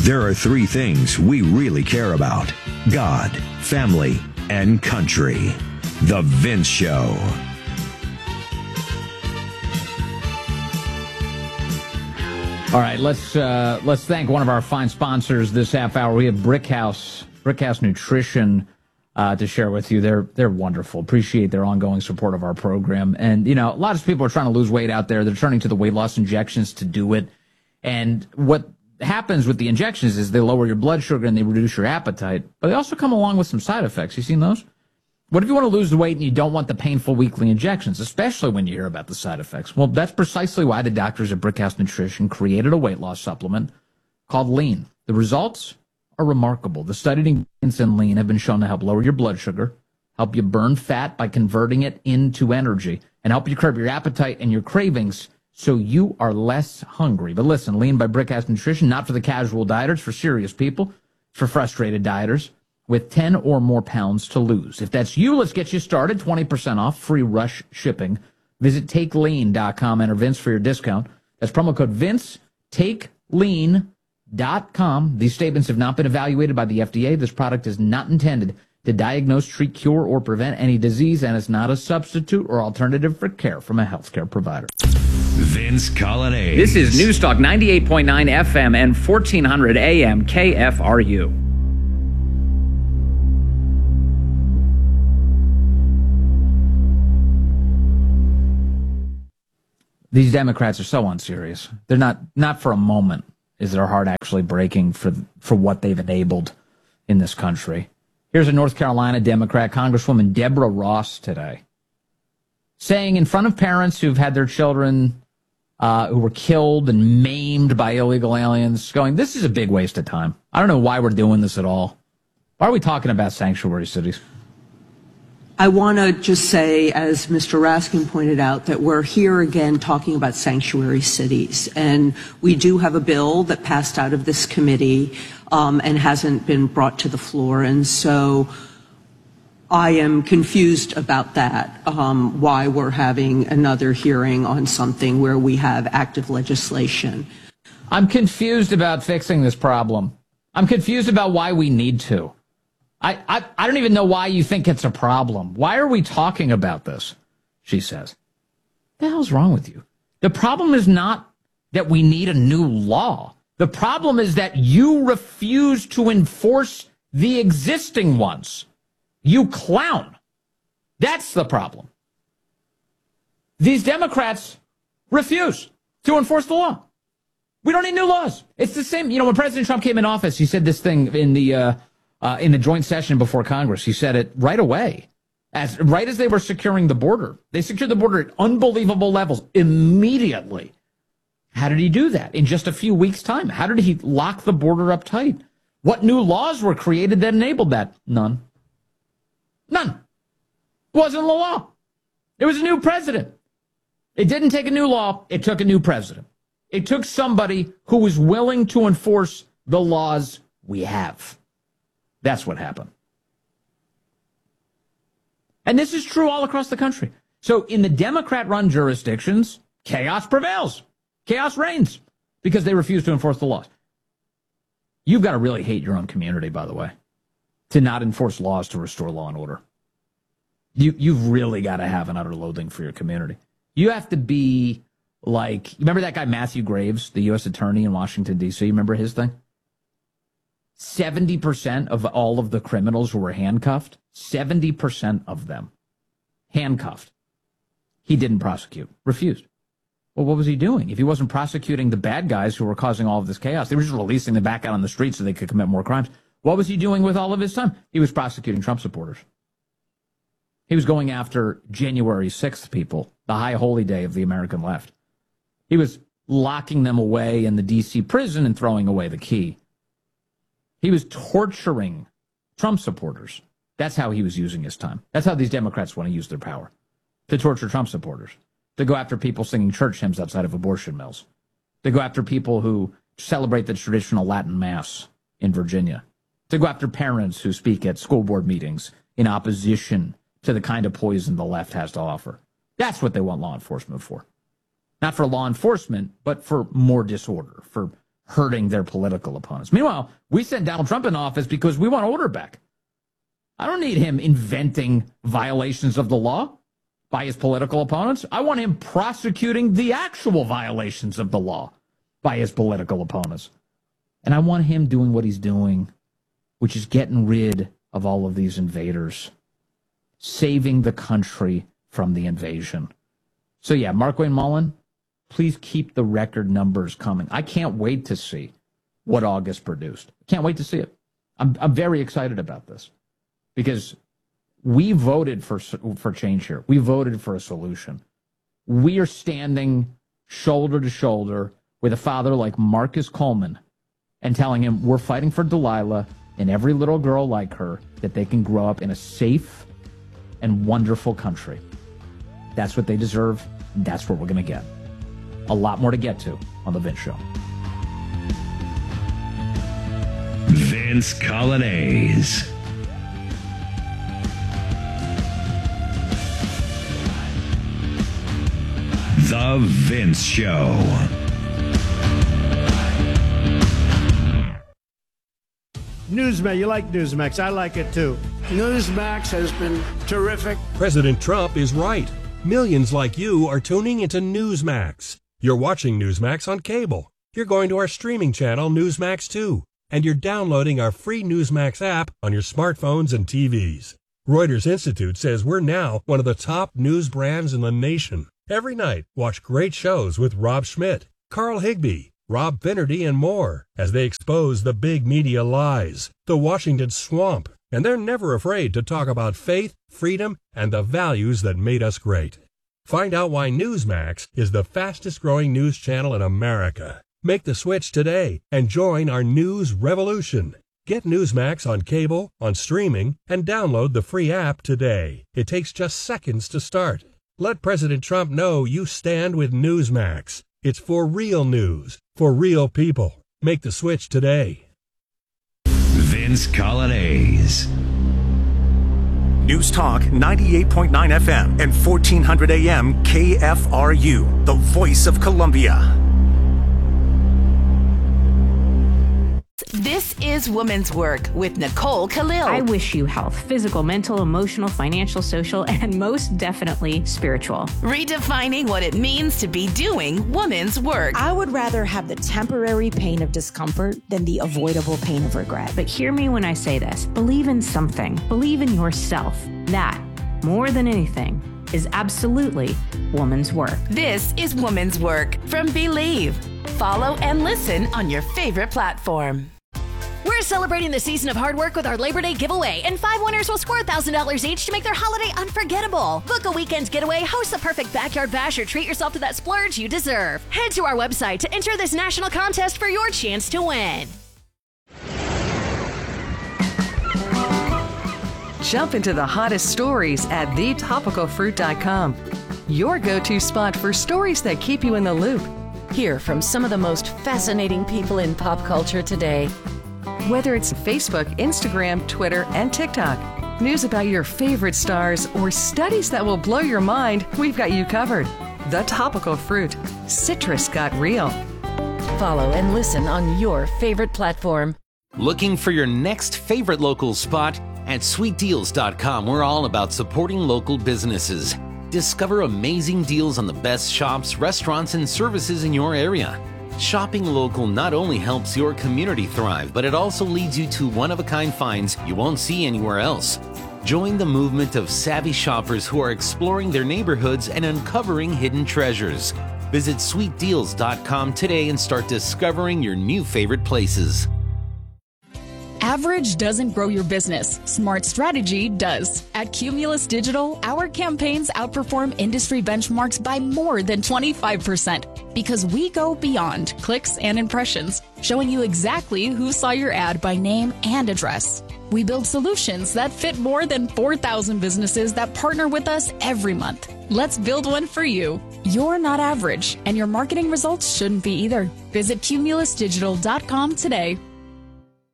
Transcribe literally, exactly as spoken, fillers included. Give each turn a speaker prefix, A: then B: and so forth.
A: There are three things we really care about: God, family, and country. The Vince Show.
B: All right, let's uh, let's thank one of our fine sponsors this half hour. We have Brickhouse, Brickhouse Nutrition uh, to share with you. They're they're wonderful. Appreciate their ongoing support of our program. And you know, a lot of people are trying to lose weight out there. They're turning to the weight loss injections to do it. And what happens with the injections is they lower your blood sugar and they reduce your appetite. But they also come along with some side effects. You seen those? What if you want to lose the weight and you don't want the painful weekly injections, especially when you hear about the side effects? Well, that's precisely why the doctors at Brickhouse Nutrition created a weight loss supplement called Lean. The results are remarkable. The studied ingredients in Lean have been shown to help lower your blood sugar, help you burn fat by converting it into energy, and help you curb your appetite and your cravings so you are less hungry. But listen, Lean by Brickhouse Nutrition, not for the casual dieters, for serious people, for frustrated dieters with ten or more pounds to lose. If that's you, let's get you started. twenty percent off, free rush shipping. Visit take lean dot com, enter Vince for your discount. That's promo code Vince, take lean dot com. These statements have not been evaluated by the F D A. This product is not intended to diagnose, treat, cure, or prevent any disease, and is not a substitute or alternative for care from a healthcare provider.
A: Vince Colonnade.
C: This is Newstalk ninety-eight point nine F M and fourteen hundred A M K F R U.
B: These Democrats are so unserious. They're not, not for a moment is their heart actually breaking for for what they've enabled in this country. Here's a North Carolina Democrat, Congresswoman Deborah Ross today, saying in front of parents who've had their children uh, who were killed and maimed by illegal aliens, going, this is a big waste of time. I don't know why we're doing this at all. Why are we talking about sanctuary cities?
D: I want to just say, as Mister Raskin pointed out, that we're here again talking about sanctuary cities. And we do have a bill that passed out of this committee um, and hasn't been brought to the floor. And so I am confused about that, um, why we're having another hearing on something where we have active legislation.
B: I'm confused about fixing this problem. I'm confused about why we need to. I, I, I don't even know why you think it's a problem. Why are we talking about this? She says. What the hell's wrong with you? The problem is not that we need a new law. The problem is that you refuse to enforce the existing ones. You clown. That's the problem. These Democrats refuse to enforce the law. We don't need new laws. It's the same. You know, when President Trump came in office, he said this thing in the uh, uh, in the joint session before Congress. He said it right away, as right as they were securing the border. They secured the border at unbelievable levels immediately. How did he do that in just a few weeks' time? How did he lock the border up tight? What new laws were created that enabled that? None. None. It wasn't the law. It was a new president. It didn't take a new law. It took a new president. It took somebody who was willing to enforce the laws we have. That's what happened. And this is true all across the country. So in the Democrat-run jurisdictions, chaos prevails. Chaos reigns because they refuse to enforce the laws. You've got to really hate your own community, by the way, to not enforce laws to restore law and order. You, you've really got to have an utter loathing for your community. You have to be like, remember that guy Matthew Graves, the U S attorney in Washington, D C? Remember his thing? seventy percent of all of the criminals who were handcuffed, seventy percent of them handcuffed. He didn't prosecute, refused. Well, what was he doing? If he wasn't prosecuting the bad guys who were causing all of this chaos, they were just releasing them back out on the streets so they could commit more crimes. What was he doing with all of his time? He was prosecuting Trump supporters. He was going after January sixth people, the high holy day of the American left. He was locking them away in the D C prison and throwing away the key. He was torturing Trump supporters. That's how he was using his time. That's how these Democrats want to use their power, to torture Trump supporters, to go after people singing church hymns outside of abortion mills, to go after people who celebrate the traditional Latin Mass in Virginia, to go after parents who speak at school board meetings in opposition to the kind of poison the left has to offer. That's what they want law enforcement for. Not for law enforcement, but for more disorder, for hurting their political opponents. Meanwhile, we sent Donald Trump in office because we want order back. I don't need him inventing violations of the law by his political opponents. I want him prosecuting the actual violations of the law by his political opponents. And I want him doing what he's doing, which is getting rid of all of these invaders, saving the country from the invasion. So yeah, Markwayne Mullin, please keep the record numbers coming. I can't wait to see what August produced. Can't wait to see it. I'm I'm very excited about this because we voted for for change here. We voted for a solution. We are standing shoulder to shoulder with a father like Marcus Coleman and telling him we're fighting for Delilah and every little girl like her, that they can grow up in a safe and wonderful country. That's what they deserve. And that's what we're going to get. A lot more to get to on The Vince Show.
A: Vince Coglianese. The Vince Show.
E: Newsmax, you like Newsmax. I like it too.
F: Newsmax has been terrific.
G: President Trump is right. Millions like you are tuning into Newsmax. You're watching Newsmax on cable. You're going to our streaming channel, Newsmax two. And you're downloading our free Newsmax app on your smartphones and T Vs. Reuters Institute says we're now one of the top news brands in the nation. Every night, watch great shows with Rob Schmidt, Carl Higbie, Rob Finnerty, and more as they expose the big media lies, the Washington swamp, and they're never afraid to talk about faith, freedom, and the values that made us great. Find out why Newsmax is the fastest growing news channel in America. Make the switch today and join our news revolution. Get Newsmax on cable, on streaming, and download the free app today. It takes just seconds to start. Let President Trump know you stand with Newsmax. It's for real news, for real people. Make the switch today.
A: Vince Coglianese.
H: News Talk ninety-eight point nine F M and fourteen hundred A M K F R U, the voice of Columbia.
I: This is Women's Work with Nicole Khalil.
J: I wish you health, physical, mental, emotional, financial, social, and most definitely spiritual.
I: Redefining what it means to be doing women's work.
K: I would rather have the temporary pain of discomfort than the avoidable pain of regret.
J: But hear me when I say this. Believe in something. Believe in yourself. That, more than anything, is absolutely woman's work.
I: This is Women's Work from Believe. Follow and listen on your favorite platform.
L: We're celebrating the season of hard work with our Labor Day giveaway, and five winners will score one thousand dollars each to make their holiday unforgettable. Book a weekend getaway, host the perfect backyard bash, or treat yourself to that splurge you deserve. Head to our website to enter this national contest for your chance to win.
M: Jump into the hottest stories at the topical fruit dot com. Your go-to spot for stories that keep you in the loop.
N: Hear from some of the most fascinating people in pop culture today.
M: Whether it's Facebook, Instagram, Twitter, and TikTok, news about your favorite stars, or studies that will blow your mind, we've got you covered. The Topical Fruit. Citrus got real.
N: Follow and listen on your favorite platform.
O: Looking for your next favorite local spot? At sweet deals dot com, we're all about supporting local businesses. Discover amazing deals on the best shops, restaurants, and services in your area. Shopping local not only helps your community thrive, but it also leads you to one-of-a-kind finds you won't see anywhere else. Join the movement of savvy shoppers who are exploring their neighborhoods and uncovering hidden treasures. Visit sweet deals dot com today and start discovering your new favorite places.
P: Average doesn't grow your business. Smart strategy does. At Cumulus Digital, our campaigns outperform industry benchmarks by more than twenty-five percent because we go beyond clicks and impressions, showing you exactly who saw your ad by name and address. We build solutions that fit more than four thousand businesses that partner with us every month. Let's build one for you. You're not average, and your marketing results shouldn't be either. Visit Cumulus Digital dot com today.